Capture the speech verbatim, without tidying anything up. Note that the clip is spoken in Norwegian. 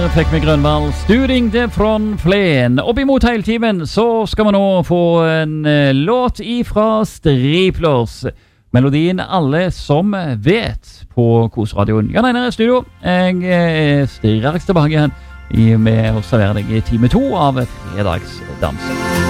Der fikk vi Grønvald Studing det från Flen. Opp imot hele timen så skal vi nå få en uh, låt ifra Striplers. Melodien Alle som vet på Kosradioen. Jan Einar i studio. Jeg er straks tilbake igjen med å servere deg i time to av fredagsdansen.